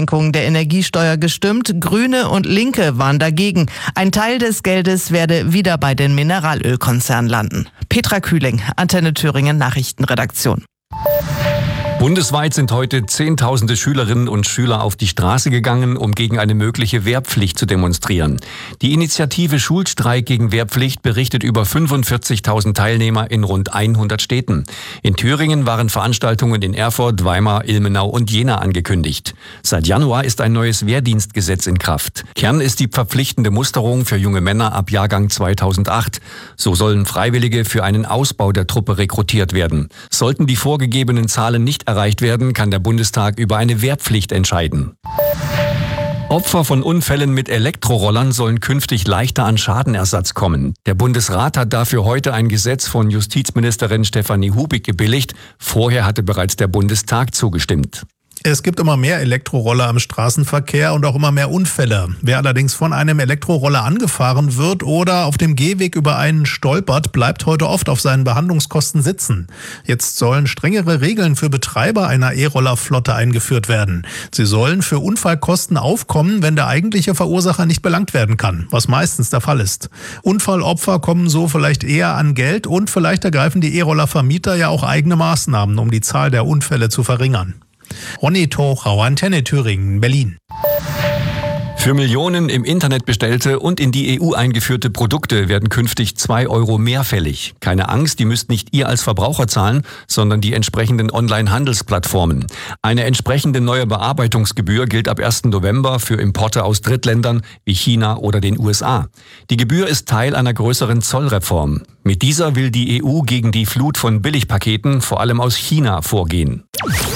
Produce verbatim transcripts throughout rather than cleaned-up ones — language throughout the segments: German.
Senkung der Energiesteuer gestimmt. Grüne und Linke waren dagegen. Ein Teil des Geldes werde wieder bei den Mineralölkonzernen landen. Petra Kühling, Antenne Thüringen Nachrichtenredaktion. Bundesweit sind heute Zehntausende Schülerinnen und Schüler auf die Straße gegangen, um gegen eine mögliche Wehrpflicht zu demonstrieren. Die Initiative Schulstreik gegen Wehrpflicht berichtet über fünfundvierzigtausend Teilnehmer in rund hundert Städten. In Thüringen waren Veranstaltungen in Erfurt, Weimar, Ilmenau und Jena angekündigt. Seit Januar ist ein neues Wehrdienstgesetz in Kraft. Kern ist die verpflichtende Musterung für junge Männer ab Jahrgang zweitausendacht. So sollen Freiwillige für einen Ausbau der Truppe rekrutiert werden. Sollten die vorgegebenen Zahlen nicht erreicht werden, kann der Bundestag über eine Wehrpflicht entscheiden. Opfer von Unfällen mit Elektrorollern sollen künftig leichter an Schadenersatz kommen. Der Bundesrat hat dafür heute ein Gesetz von Justizministerin Stefanie Hubig gebilligt. Vorher hatte bereits der Bundestag zugestimmt. Es gibt immer mehr Elektroroller im Straßenverkehr und auch immer mehr Unfälle. Wer allerdings von einem Elektroroller angefahren wird oder auf dem Gehweg über einen stolpert, bleibt heute oft auf seinen Behandlungskosten sitzen. Jetzt sollen strengere Regeln für Betreiber einer E-Roller-Flotte eingeführt werden. Sie sollen für Unfallkosten aufkommen, wenn der eigentliche Verursacher nicht belangt werden kann, was meistens der Fall ist. Unfallopfer kommen so vielleicht eher an Geld und vielleicht ergreifen die E-Roller-Vermieter ja auch eigene Maßnahmen, um die Zahl der Unfälle zu verringern. Ronny Tochau, Antenne Thüringen, Berlin. Für Millionen im Internet bestellte und in die E U eingeführte Produkte werden künftig zwei Euro mehr fällig. Keine Angst, die müsst nicht ihr als Verbraucher zahlen, sondern die entsprechenden Online-Handelsplattformen. Eine entsprechende neue Bearbeitungsgebühr gilt ab ersten November für Importe aus Drittländern wie China oder den U S A. Die Gebühr ist Teil einer größeren Zollreform. Mit dieser will die E U gegen die Flut von Billigpaketen, vor allem aus China, vorgehen.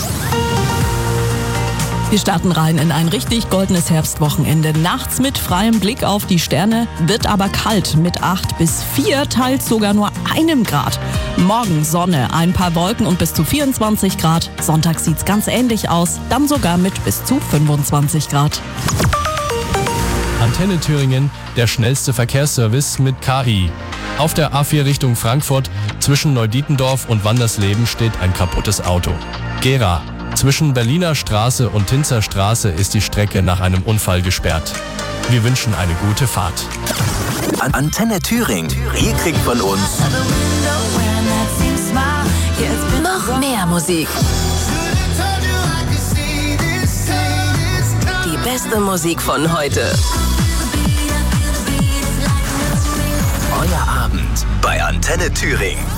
Wir starten rein in ein richtig goldenes Herbstwochenende. Nachts mit freiem Blick auf die Sterne, wird aber kalt mit acht bis vier, teils sogar nur einem Grad. Morgen Sonne, ein paar Wolken und bis zu vierundzwanzig Grad. Sonntag sieht's ganz ähnlich aus, dann sogar mit bis zu fünfundzwanzig Grad. Antenne Thüringen, der schnellste Verkehrsservice mit K I. Auf der A vier Richtung Frankfurt zwischen Neudietendorf und Wandersleben steht ein kaputtes Auto. Gera. Zwischen Berliner Straße und Tinzer Straße ist die Strecke nach einem Unfall gesperrt. Wir wünschen eine gute Fahrt. Antenne Thüringen. Ihr kriegt von uns noch mehr Musik. Die beste Musik von heute. Euer Abend bei Antenne Thüringen.